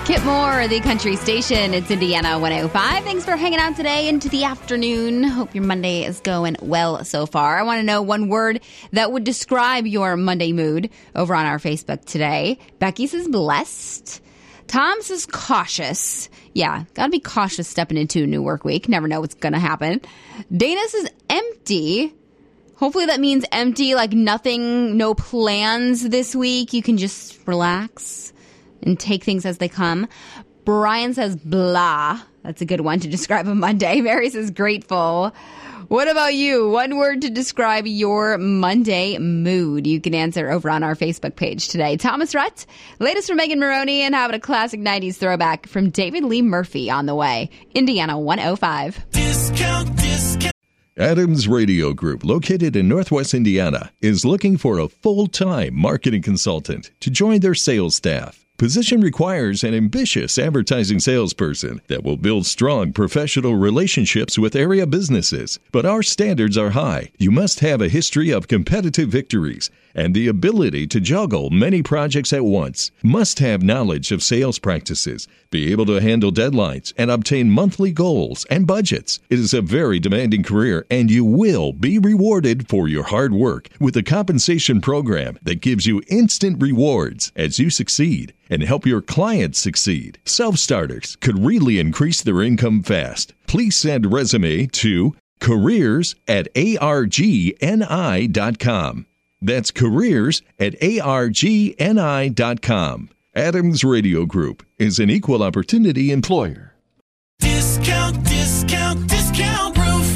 Kip Moore, the country station. It's Indiana 105. Thanks for hanging out today into the afternoon. Hope your Monday is going well so far. I want to know one word that would describe your Monday mood over on our Facebook today. Becky says blessed. Tom says cautious. Yeah, gotta be cautious stepping into a new work week. Never know what's gonna happen. Dana says empty. Hopefully that means empty, like nothing, no plans this week. You can just relax and take things as they come. Brian says blah. That's a good one to describe a Monday. Mary says grateful. What about you? One word to describe your Monday mood. You can answer over on our Facebook page today. Thomas Rhett, latest from Megan Maroney, and how about a classic 90s throwback from David Lee Murphy on the way. Indiana 105. Discount. Adams Radio Group, located in Northwest Indiana, is looking for a full-time marketing consultant to join their sales staff. Position requires an ambitious advertising salesperson that will build strong professional relationships with area businesses. But our standards are high. You must have a history of competitive victories and the ability to juggle many projects at once. Must have knowledge of sales practices, be able to handle deadlines, and obtain monthly goals and budgets. It is a very demanding career, and you will be rewarded for your hard work with a compensation program that gives you instant rewards as you succeed and help your clients succeed. Self-starters could really increase their income fast. Please send a resume to careers@argni.com. That's careers@argni.com. Adams Radio Group is an equal opportunity employer. Discount roof.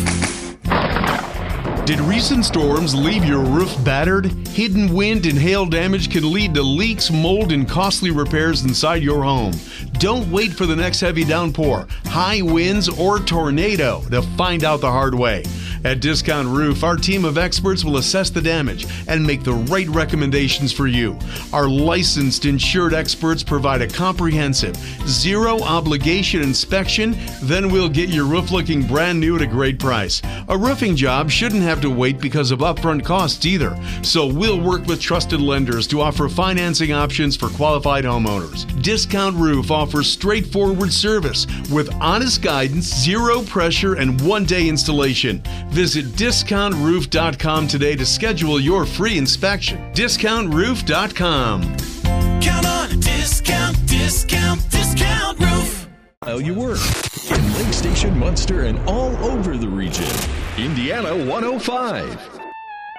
Did recent storms leave your roof battered? Hidden wind and hail damage can lead to leaks, mold, and costly repairs inside your home. Don't wait for the next heavy downpour, high winds, or tornado to find out the hard way. At Discount Roof, our team of experts will assess the damage and make the right recommendations for you. Our licensed, insured experts provide a comprehensive, zero-obligation inspection, then we'll get your roof looking brand new at a great price. A roofing job shouldn't have to wait because of upfront costs either, so we'll work with trusted lenders to offer financing options for qualified homeowners. Discount Roof offers straightforward service with honest guidance, zero pressure, and one-day installation. Visit discountroof.com today to schedule your free inspection. Discountroof.com. Count on a discount roof. While you work in Lake Station, Munster, and all over the region. Indiana 105.